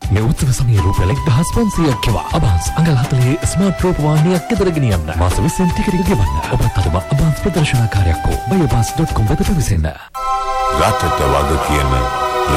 මේ උත්සව සමයේ රුපියල් 1500ක් ගෙවා අබාන්ස් අඟල් 40 ස්මාර්ට් රූපවාහිනියක් ගෙදර ගෙනියන්න. මාස 20න් ටිකට් එක ගෙවන්න. ඔබත් අදම අබාන්ස් ප්‍රදර්ශනකාරයෙක් වූ buyabans.com වෙත පැමිණෙන්න. රටට වග කියන